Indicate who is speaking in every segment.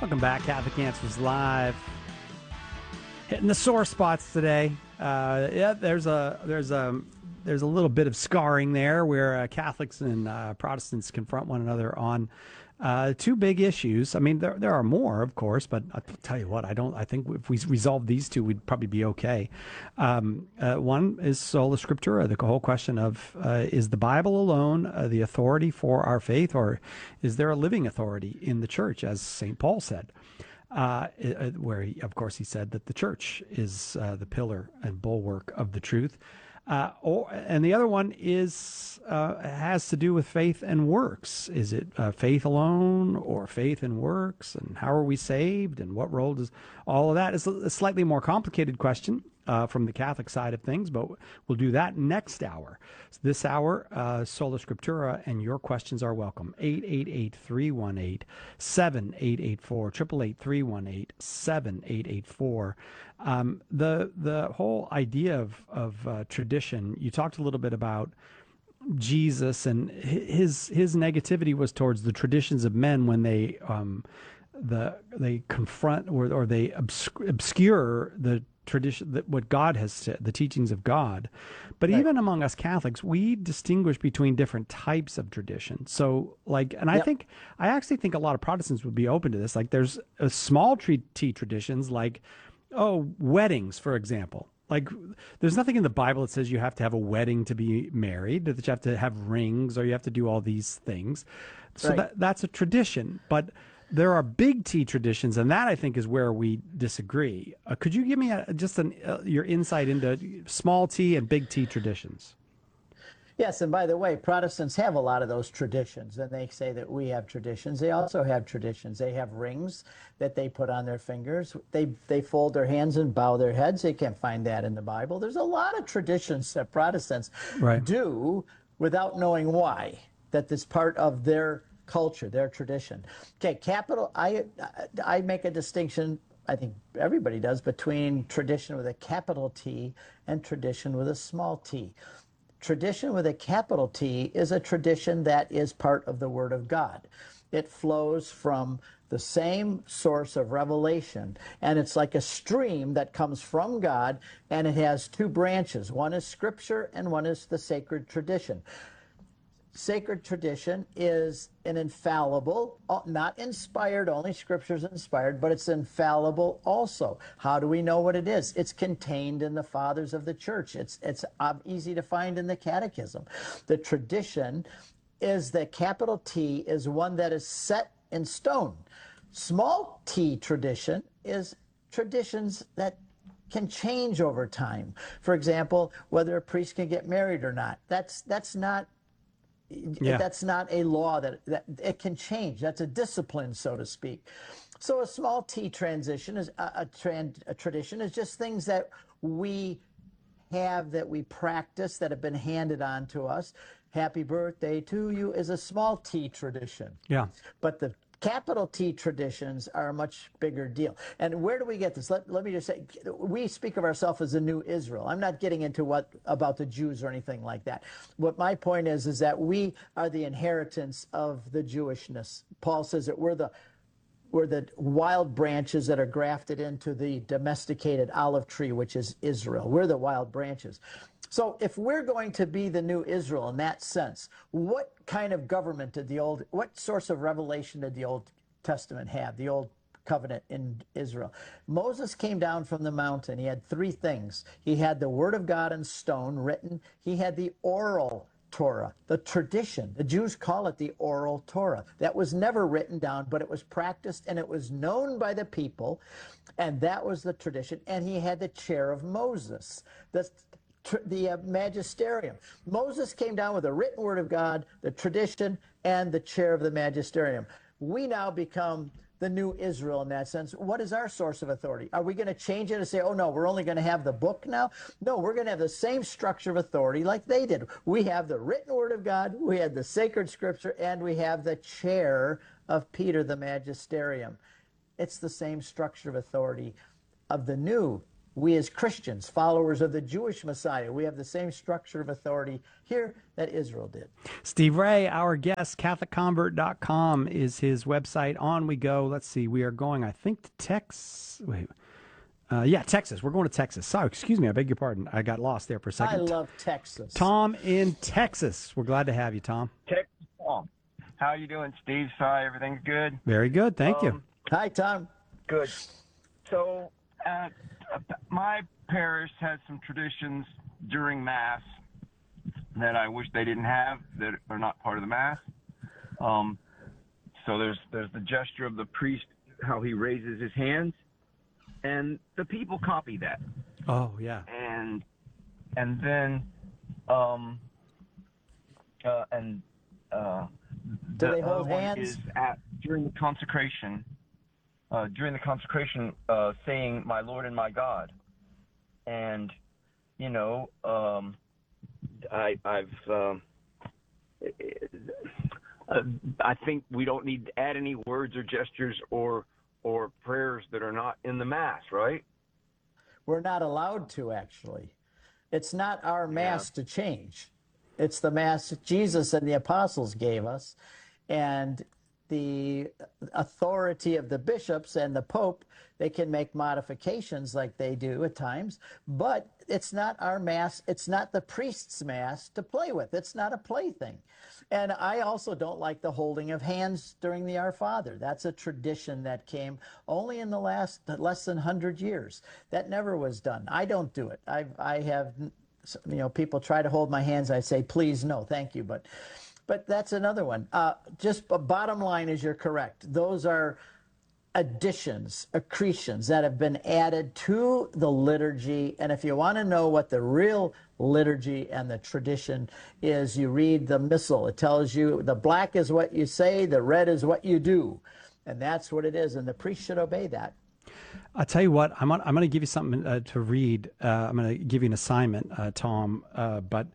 Speaker 1: Welcome back, Catholic Answers Live. Hitting the sore spots today. There's a little bit of scarring there where Catholics and Protestants confront one another on two big issues. I mean, there are more, of course, but I'll tell you what, I think if we resolve these two, we'd probably be okay. One is sola scriptura, the whole question of is the Bible alone the authority for our faith, or is there a living authority in the church, as St. Paul said? Where, of course, he said that the church is the pillar and bulwark of the truth. And the other one has to do with faith and works. Is it faith alone or faith and works? And how are we saved? And what role does all of that? It's a slightly more complicated question from the Catholic side of things, but we'll do that next hour. So this hour, Sola Scriptura, and your questions are welcome. 888-318-7884, 888-318-7884. The whole idea of tradition, you talked a little bit about Jesus, and his negativity was towards the traditions of men when they confront or they obscure the tradition, that what God has said, the teachings of God. But right. Even among us Catholics, we distinguish between different types of tradition. So and I actually think a lot of Protestants would be open to this. Like there's a small T traditions, like, weddings, for example. Like there's nothing in the Bible that says you have to have a wedding to be married, that you have to have rings, or you have to do all these things. So right. That's a tradition. But there are big T traditions, and that I think is where we disagree. Could you give me your insight into small T and big T traditions?
Speaker 2: Yes, and by the way, Protestants have a lot of those traditions, and they say that we have traditions. They also have traditions. They have rings that they put on their fingers. They fold their hands and bow their heads. They can't find that in the Bible. There's a lot of traditions that Protestants do without knowing why, that is part of their culture, their tradition. Okay, I make a distinction, I think everybody does, between tradition with a capital T and tradition with a small t. Tradition with a capital T is a tradition that is part of the Word of God. It flows from the same source of revelation, and it's like a stream that comes from God, and it has two branches. One is Scripture, and one is the sacred tradition. Sacred tradition is an infallible, not inspired, only Scripture is inspired, but it's infallible also. How do we know what it is? It's contained in the Fathers of the Church. It's easy to find in the Catechism. The tradition is the capital T is one that is set in stone. Small t tradition is traditions that can change over time. For example, whether a priest can get married or not. That's not a law that it can change. That's a discipline, so to speak. So a small t transition is a tradition is just things that we have, that we practice, that have been handed on to us. Happy birthday to you is a small t tradition. Yeah. But the capital T traditions are a much bigger deal. And where do we get this? Let me just say, we speak of ourselves as the new Israel. I'm not getting into what about the Jews or anything like that. What my point is that we are the inheritance of the Jewishness. Paul says that we're the wild branches that are grafted into the domesticated olive tree, which is Israel. We're the wild branches. So if we're going to be the new Israel in that sense, what kind of government what source of revelation did the Old Testament have, the Old Covenant in Israel? Moses came down from the mountain. He had three things. He had the Word of God in stone written. He had the oral Torah, the tradition. The Jews call it the oral Torah. That was never written down, but it was practiced and it was known by the people, and that was the tradition. And he had the chair of Moses, the magisterium. Moses came down with the written word of God, the tradition, and the chair of the magisterium. We now become the new Israel in that sense. What is our source of authority? Are we going to change it and say, oh no, we're only going to have the book now? No, we're going to have the same structure of authority like they did. We have the written word of God, we had the sacred Scripture, and we have the chair of Peter, the magisterium. It's the same structure of authority of the new We as Christians, followers of the Jewish Messiah, we have the same structure of authority here that Israel did.
Speaker 1: Steve Ray, our guest, CatholicConvert.com is his website. On we go. Let's see. We are going, I think, to Texas. Wait. Texas. We're going to Texas. Sorry, excuse me. I beg your pardon. I got lost there for a second.
Speaker 2: I love Texas.
Speaker 1: Tom in Texas. We're glad to have you, Tom.
Speaker 3: Texas, Tom. How you doing, Steve? Sorry, everything's good?
Speaker 1: Very good. Thank you.
Speaker 2: Hi, Tom.
Speaker 3: Good. So, my parish has some traditions during Mass that I wish they didn't have, that are not part of the Mass. So there's the gesture of the priest, how he raises his hands, and the people copy that.
Speaker 1: Oh, yeah.
Speaker 3: And then
Speaker 2: Do they
Speaker 3: the
Speaker 2: hold
Speaker 3: other one
Speaker 2: hands?
Speaker 3: is during the consecration, saying "My Lord and my God," and I think we don't need to add any words or gestures or prayers that are not in the Mass, right?
Speaker 2: We're not allowed to, actually. It's not our Mass to change. It's the Mass Jesus and the apostles gave us. And the authority of the bishops and the Pope, they can make modifications like they do at times, but it's not our Mass, it's not the priest's Mass to play with. It's not a plaything. And I also don't like the holding of hands during the Our Father. That's a tradition that came only in the less than 100 years. That never was done. I don't do it. I have, people try to hold my hands. I say, please, no, thank you. But that's another one. Just bottom line is you're correct. Those are additions, accretions that have been added to the liturgy. And if you want to know what the real liturgy and the tradition is, you read the Missal. It tells you the black is what you say, the red is what you do. And that's what it is. And the priest should obey that.
Speaker 1: I'll tell you what, I'm going to give you something to read. I'm going to give you an assignment, Tom, but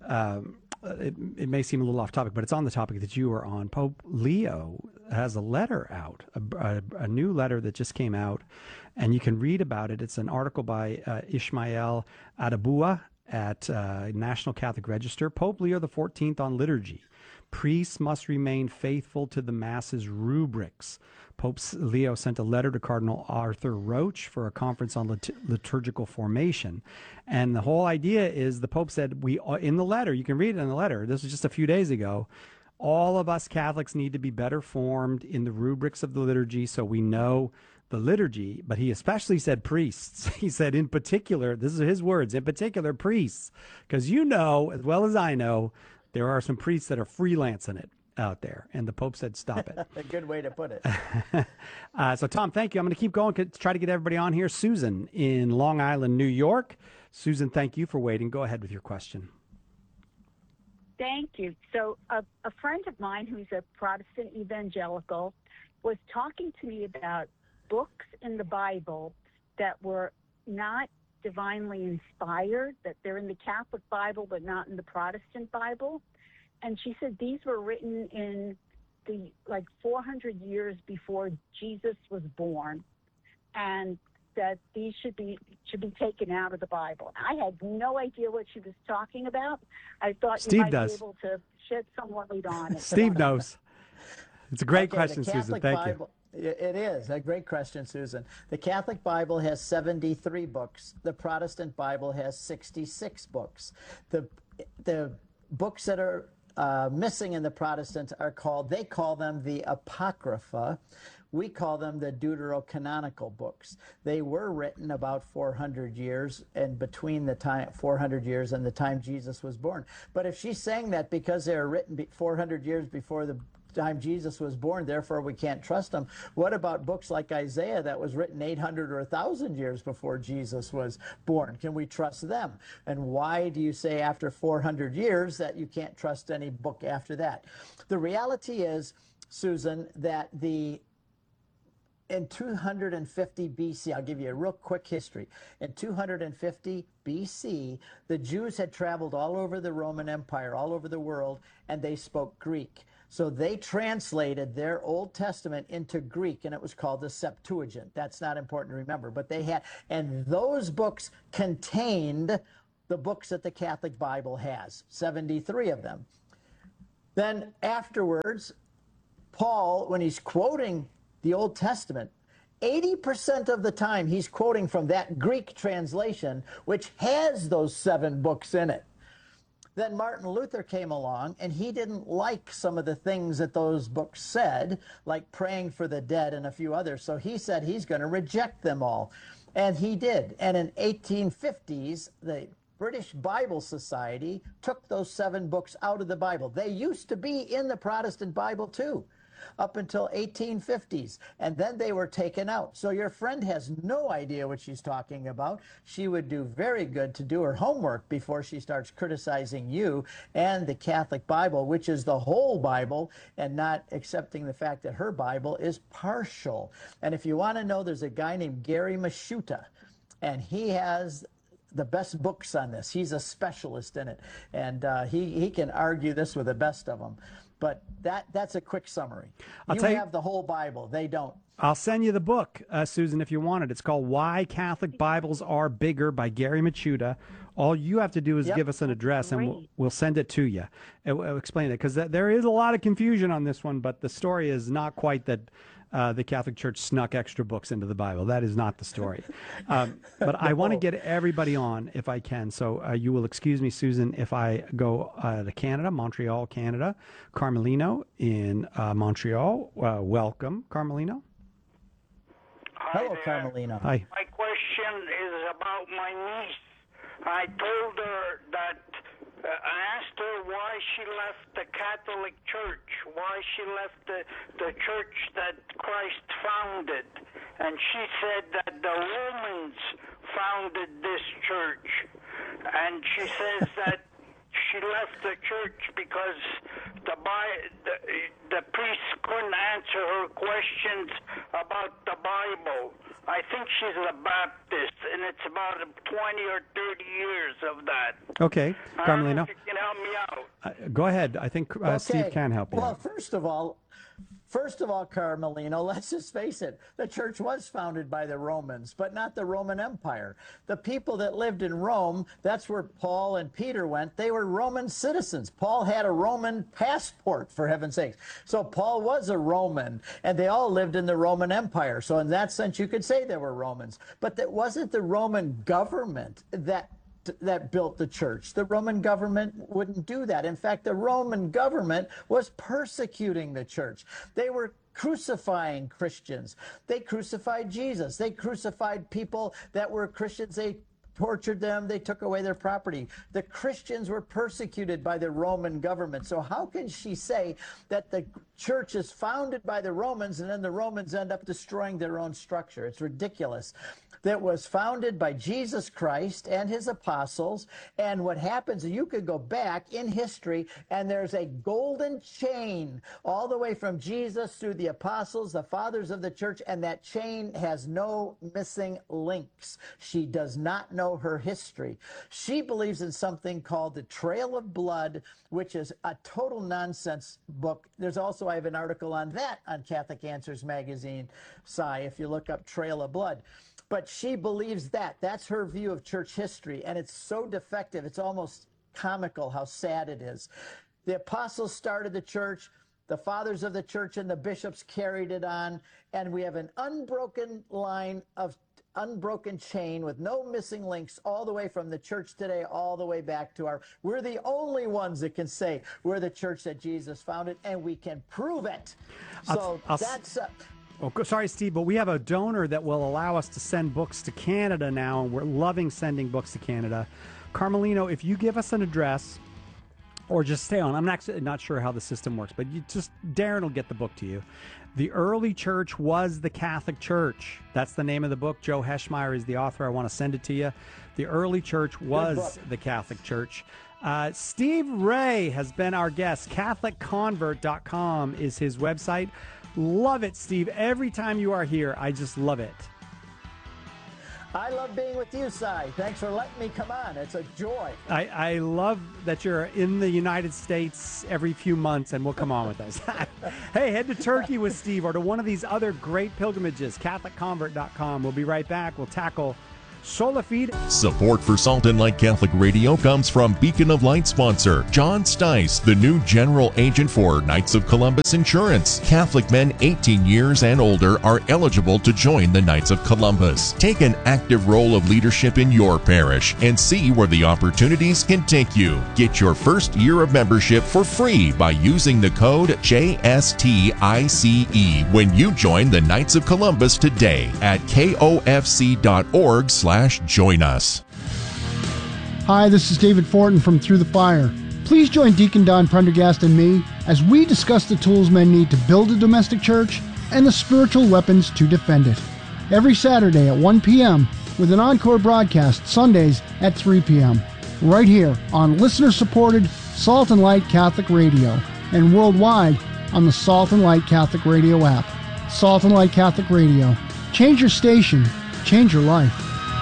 Speaker 1: it may seem a little off topic, but it's on the topic that you were on. Pope Leo has a letter out, a new letter that just came out, and you can read about it. It's an article by Ishmael Adabua at National Catholic Register. Pope Leo XIV on liturgy. Priests must remain faithful to the Mass's rubrics. Pope Leo sent a letter to Cardinal Arthur Roche for a conference on liturgical formation. And the whole idea is the Pope said, in the letter, you can read it in the letter, this was just a few days ago, all of us Catholics need to be better formed in the rubrics of the liturgy so we know the liturgy. But he especially said priests. He said in particular, this is his words, in particular priests, because as well as I know, there are some priests that are freelancing it out there, and the Pope said, stop it.
Speaker 2: A good way to put it.
Speaker 1: So, Tom, thank you. I'm going to keep going to try to get everybody on here. Susan in Long Island, New York. Susan, thank you for waiting. Go ahead with your question.
Speaker 4: Thank you. So a friend of mine who's a Protestant evangelical was talking to me about books in the Bible that were not divinely inspired, that they're in the Catholic Bible but not in the Protestant Bible. And she said these were written in the 400 years before Jesus was born, and that these should be taken out of the Bible. I had no idea what she was talking about. I thought
Speaker 1: Steve
Speaker 4: you might
Speaker 1: does.
Speaker 4: be able to shed some light on it.
Speaker 1: Steve knows. It's a great
Speaker 2: Okay,
Speaker 1: question,
Speaker 2: the
Speaker 1: Susan.
Speaker 2: Catholic
Speaker 1: Thank
Speaker 2: Bible, It is a great question, Susan. The Catholic Bible has 73 books. The Protestant Bible has 66 books. The books that are missing in the Protestant they call them the Apocrypha. We call them the deuterocanonical books. They were written about 400 years and between the time 400 years and the time Jesus was born. But if she's saying that because they were written 400 years before the time Jesus was born, therefore we can't trust them, what about books like Isaiah that was written 800 or 1,000 years before Jesus was born? Can we trust them? And why do you say after 400 years that you can't trust any book after that? The reality is, Susan, that in 250 BC, I'll give you a real quick history. In 250 BC, the Jews had traveled all over the Roman Empire, all over the world, and they spoke Greek. So they translated their Old Testament into Greek, and it was called the Septuagint. That's not important to remember, but they had, and those books contained the books that the Catholic Bible has, 73 of them. Then afterwards, Paul, when he's quoting the Old Testament, 80% of the time he's quoting from that Greek translation, which has those 7 books in it. Then Martin Luther came along, and he didn't like some of the things that those books said, like praying for the dead and a few others. So he said he's going to reject them all. And he did. And in 1850s, the British Bible Society took those 7 books out of the Bible. They used to be in the Protestant Bible too, up until 1850s, and then they were taken out. So your friend has no idea what she's talking about. She would do very good to do her homework before she starts criticizing you and the Catholic Bible, which is the whole Bible, and not accepting the fact that her Bible is partial. And if you want to know, there's a guy named Gary Masciuta, and he has the best books on this. He's a specialist in it, and he can argue this with the best of them. But that's a quick summary. You have the whole Bible. They don't.
Speaker 1: I'll send you the book, Susan, if you want it. It's called Why Catholic Bibles Are Bigger by Gary Masciuta. All you have to do is give us an address, and we'll send it to you. We'll explain it, because there is a lot of confusion on this one, but the story is not quite that the Catholic Church snuck extra books into the Bible. That is not the story. But I want to get everybody on if I can. So you will excuse me, Susan, if I go to Canada, Montreal, Canada. Carmelino in Montreal. Welcome, Carmelino.
Speaker 2: Hello, Carmelino.
Speaker 1: Hi.
Speaker 5: My question is about my niece. I told her that I asked her why she left the Catholic Church, why she left the church that Christ founded. And she said that the Romans founded this church. And she says that she left the church because the priests couldn't answer her questions about the Bible. I think she's a Baptist, and it's about 20 or 30 years of that.
Speaker 1: Okay, Carmelino.
Speaker 5: I don't know if you can help me out.
Speaker 1: Go ahead. I think Steve can help you.
Speaker 2: Well, first of all, Carmelino, let's just face it. The church was founded by the Romans, but not the Roman Empire. The people that lived in Rome, that's where Paul and Peter went. They were Roman citizens. Paul had a Roman passport, for heaven's sakes. So Paul was a Roman, and they all lived in the Roman Empire. So in that sense, you could say they were Romans. But that wasn't the Roman government that built the church. The Roman government wouldn't do that. In fact, the Roman government was persecuting the church. They were crucifying Christians. They crucified Jesus. They crucified people that were Christians. They tortured them. They took away their property. The Christians were persecuted by the Roman government. So how can she say that the church is founded by the Romans and then the Romans end up destroying their own structure? It's ridiculous. That was founded by Jesus Christ and his apostles. And what happens, you could go back in history, and there's a golden chain all the way from Jesus through the apostles, the fathers of the church, and that chain has no missing links. She does not know her history. She believes in something called the Trail of Blood, which is a total nonsense book. There's also, I have an article on that on Catholic Answers magazine, if you look up Trail of Blood. But she believes that. That's her view of church history, and it's so defective. It's almost comical how sad it is. The apostles started the church. The fathers of the church and the bishops carried it on, and we have an unbroken chain with no missing links all the way from the church today all the way back to we're the only ones that can say we're the church that Jesus founded, and we can prove it.
Speaker 1: Sorry, Steve, but we have a donor that will allow us to send books to Canada now, and we're loving sending books to Canada. Carmelino, if you give us an address, or just stay on, I'm actually not sure how the system works, but Darren will get the book to you. The Early Church Was the Catholic Church. That's the name of the book. Joe Heschmeyer is the author. I want to send it to you. The Early Church Was the Catholic Church. Steve Ray has been our guest. CatholicConvert.com is his website. Love it, Steve. Every time you are here, I just love it.
Speaker 2: I love being with you, Cy. Thanks for letting me come on. It's a joy.
Speaker 1: I love that you're in the United States every few months and will come on with us. Hey, head to Turkey with Steve or to one of these other great pilgrimages, CatholicConvert.com. We'll be right back. We'll tackle Sola Fide.
Speaker 6: Support for Salt and Light Catholic Radio comes from Beacon of Light sponsor John Stice, the new general agent for Knights of Columbus Insurance. Catholic men 18 years and older are eligible to join the Knights of Columbus. Take an active role of leadership in your parish and see where the opportunities can take you. Get your first year of membership for free by using the code JSTICE when you join the Knights of Columbus today at kofc.org/join us.
Speaker 7: Hi, this is David Fortin from Through the Fire. Please join Deacon Don Prendergast and me as we discuss the tools men need to build a domestic church and the spiritual weapons to defend it. Every Saturday at 1 p.m. with an encore broadcast Sundays at 3 p.m. right here on listener-supported Salt and Light Catholic Radio and worldwide on the Salt and Light Catholic Radio app. Salt and Light Catholic Radio. Change your station. Change your life.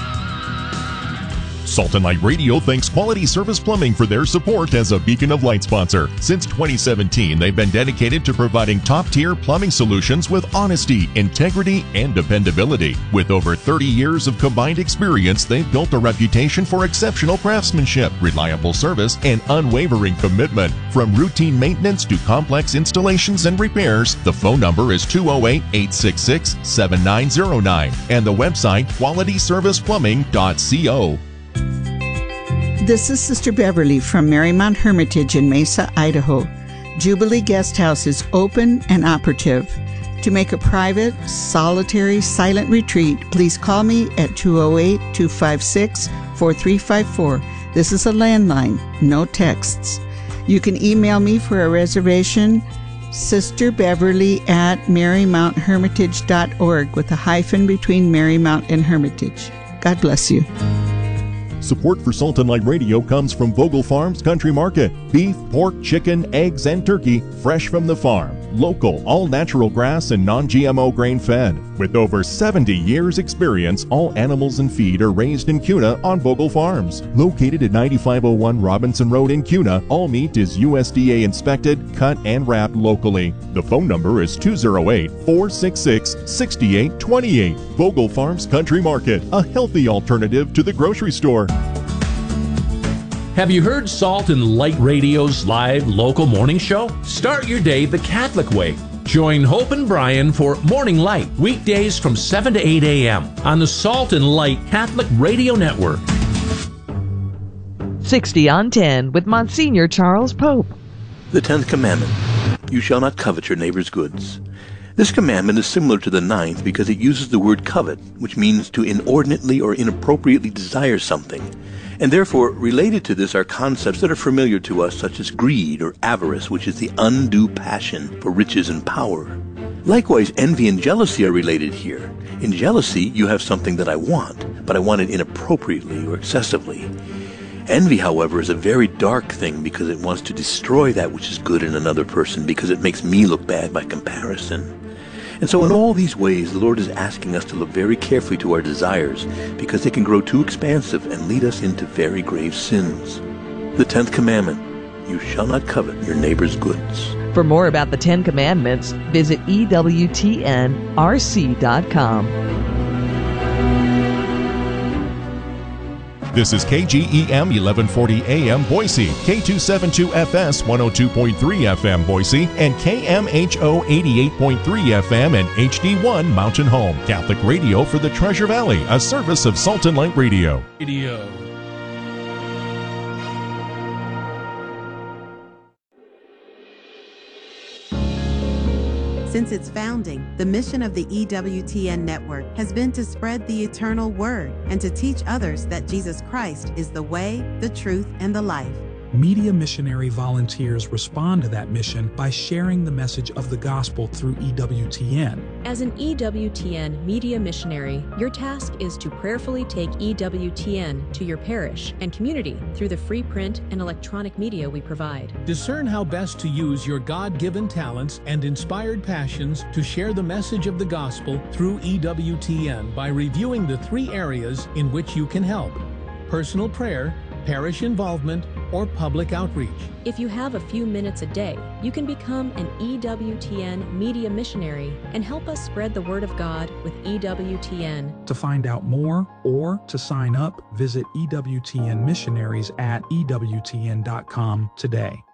Speaker 6: Salt and Light Radio thanks Quality Service Plumbing for their support as a Beacon of Light sponsor. Since 2017, they've been dedicated to providing top-tier plumbing solutions with honesty, integrity, and dependability. With over 30 years of combined experience, they've built a reputation for exceptional craftsmanship, reliable service, and unwavering commitment. From routine maintenance to complex installations and repairs, the phone number is 208-866-7909 and the website qualityserviceplumbing.co.
Speaker 8: This is Sister Beverly from Marymount Hermitage in Mesa, Idaho. Jubilee Guest House is open and operative. To make a private, solitary, silent retreat, please call me at 208-256-4354. This is a landline, no texts. You can email me for a reservation, sisterbeverly@marymounthermitage.org with a hyphen between Marymount and Hermitage. God bless you.
Speaker 6: Support for Salt and Light Radio comes from Vogel Farms Country Market. Beef, pork, chicken, eggs, and turkey, fresh from the farm. Local, all-natural grass and non-GMO grain-fed. With over 70 years' experience, all animals and feed are raised in Kuna on Vogel Farms. Located at 9501 Robinson Road in Kuna, all meat is USDA inspected, cut, and wrapped locally. The phone number is 208-466-6828. Vogel Farms Country Market, a healthy alternative to the grocery store.
Speaker 9: Have you heard Salt and Light Radio's live local morning show? Start your day the Catholic way. Join Hope and Brian for Morning Light, weekdays from 7 to 8 a.m. on the Salt and Light Catholic Radio Network.
Speaker 10: 60 on 10 with Monsignor Charles Pope.
Speaker 11: The 10th Commandment, you shall not covet your neighbor's goods. This commandment is similar to the 9th because it uses the word covet, which means to inordinately or inappropriately desire something. And therefore, related to this are concepts that are familiar to us, such as greed or avarice, which is the undue passion for riches and power. Likewise, envy and jealousy are related here. In jealousy, you have something that I want, but I want it inappropriately or excessively. Envy, however, is a very dark thing because it wants to destroy that which is good in another person because it makes me look bad by comparison. And so in all these ways, the Lord is asking us to look very carefully to our desires because they can grow too expansive and lead us into very grave sins. The 10th Commandment, you shall not covet your neighbor's goods.
Speaker 10: For more about the 10 Commandments, visit EWTNRC.com.
Speaker 6: This is KGEM 1140 AM Boise, K272FS 102.3 FM Boise, and KMHO 88.3 FM and HD1 Mountain Home. Catholic Radio for the Treasure Valley, a service of Salt and Light Radio.
Speaker 12: Since its founding, the mission of the EWTN network has been to spread the eternal word and to teach others that Jesus Christ is the way, the truth, and the life.
Speaker 13: Media Missionary volunteers respond to that mission by sharing the message of the gospel through EWTN.
Speaker 14: As an EWTN Media Missionary, your task is to prayerfully take EWTN to your parish and community through the free print and electronic media we provide.
Speaker 15: Discern how best to use your God-given talents and inspired passions to share the message of the gospel through EWTN by reviewing the 3 areas in which you can help: personal prayer, parish involvement, or public outreach.
Speaker 14: If you have a few minutes a day, you can become an EWTN Media Missionary and help us spread the Word of God with EWTN.
Speaker 13: To find out more or to sign up, visit EWTN Missionaries at EWTN.com today.